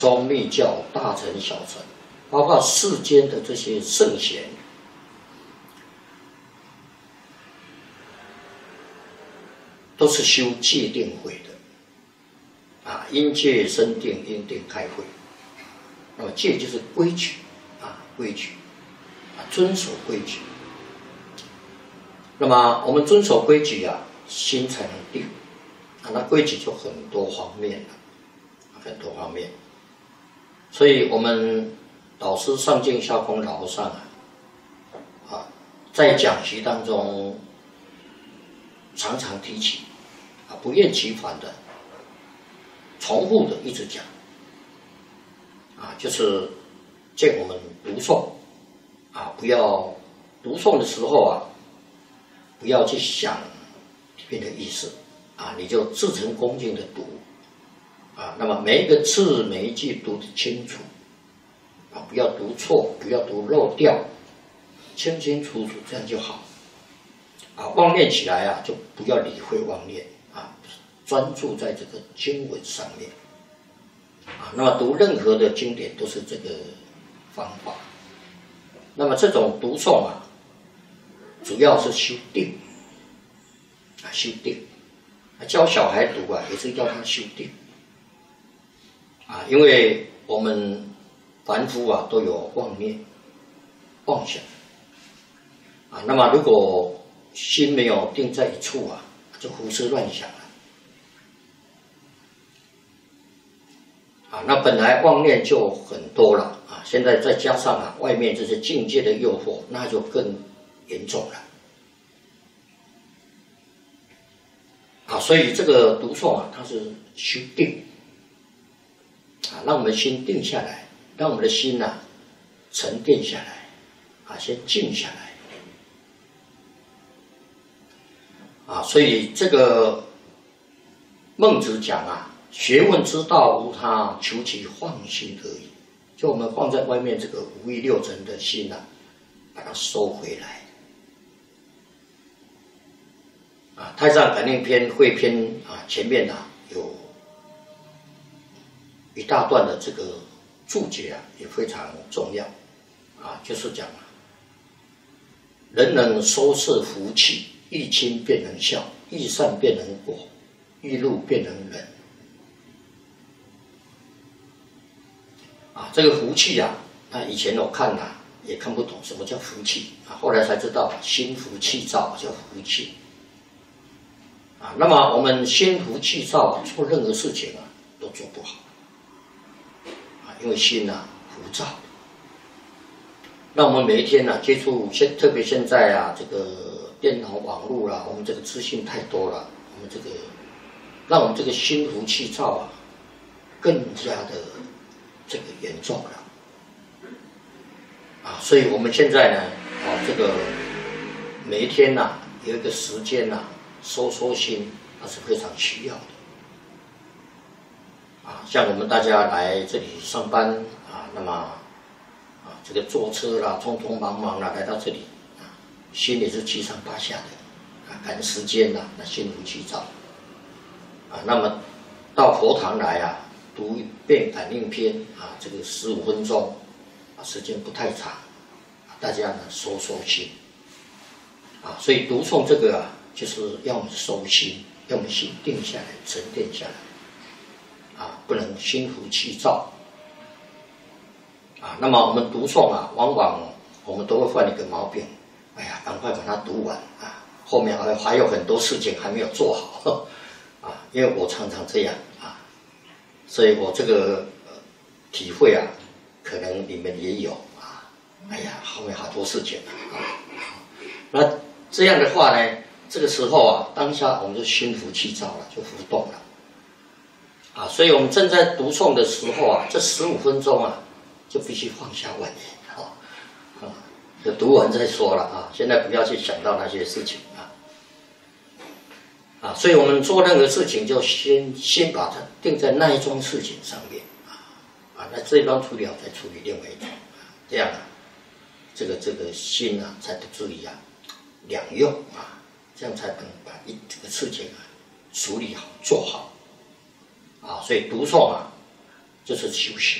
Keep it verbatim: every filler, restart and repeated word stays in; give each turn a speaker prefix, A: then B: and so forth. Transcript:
A: 宗密教大乘小乘，包括世间的这些圣贤，都是修戒定慧的啊，因戒生定，因定开慧。那么戒就是规矩啊，规矩啊，遵守规矩。那么我们遵守规矩啊，心才能定啊。那规矩就很多方面了，很多方面。所以我们导师上净下空老和尚啊，啊，在讲习当中常常提起啊，不厌其烦的、重复的一直讲啊，就是见我们读诵啊，不要读诵的时候啊，不要去想里面的意思啊，你就自诚恭敬的读。啊，那么每一个字每一句读得清楚，啊，不要读错，不要读漏掉，清清楚楚，这样就好。啊，妄念起来啊，就不要理会妄念啊，专注在这个经文上面。啊，那么读任何的经典都是这个方法。那么这种读诵啊，主要是修定，啊，修定。教小孩读啊，也是要他修定。啊，因为我们凡夫啊都有妄念、妄想啊，那么如果心没有定在一处啊，就胡思乱想了啊。那本来妄念就很多了啊，现在再加上啊外面这些境界的诱惑，那就更严重了啊。所以这个读诵啊，它是修定。啊，让我们心定下来，让我们的心呐、啊、沉淀下来，啊，先静下来，啊，所以这个孟子讲啊，学问之道无他，求其放心而已。就我们放在外面这个五欲六尘的心呐、啊，把它收回来。啊，太上感应篇汇篇啊，前面呐、啊、有一大段的这个注解啊，也非常重要啊，就是讲啊，人能收摄福气，欲亲便能孝，欲善便能果，欲怒便能忍。啊，这个福气啊，那以前我看啊也看不懂什么叫福气啊，后来才知道心浮气躁叫福气。啊，那么我们心浮气躁啊，做任何事情啊都做不好。因为心啊浮躁，那我们每一天呢、啊、接触现，特别现在啊这个电脑网络啦、啊，我们这个资讯太多了，我们这个让我们这个心浮气躁啊更加的这个严重了啊，所以我们现在呢啊这个每一天呐、啊、有一个时间呐、啊、收收心，那是非常需要的。啊，像我们大家来这里上班啊，那么啊，这个坐车啦，匆匆忙忙啦，来到这里啊，心里是七上八下的啊，赶时间啦，那心浮气躁啊。那么到佛堂来啊，读一遍感应篇啊，这个十五分钟啊，时间不太长，啊、大家呢收收心啊。所以读诵这个啊，就是要我们收心，要我们心定下来，沉淀下来。啊，不能心浮气躁啊。那么我们读诵啊，往往我们都会犯一个毛病，哎呀，赶快把它读完啊，后面还还有很多事情还没有做好啊。因为我常常这样啊，所以我这个、呃、体会啊，可能你们也有啊。哎呀，后面好多事情啊。那这样的话呢，这个时候啊，当下我们就心浮气躁了，就浮动了。啊，所以我们正在读诵的时候啊，这十五分钟啊，就必须放下妄念啊，啊，就读完再说了啊。现在不要去想到那些事情啊，啊，所以我们做任何事情就先先把它定在那一桩事情上面啊，啊，那这一桩处理好再处理另外一桩，这样啊，这个这个心啊才不至于啊两用啊，这样才能把一这个事情啊处理好做好。啊，所以读诵啊， 就是修行。